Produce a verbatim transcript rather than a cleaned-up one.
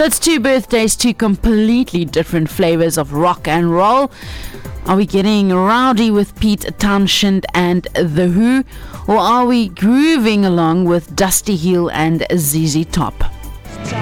So it's two birthdays, two completely different flavors of rock and roll. Are we getting rowdy with Pete Townshend and The Who? Or are we grooving along with Dusty Hill and Z Z Top?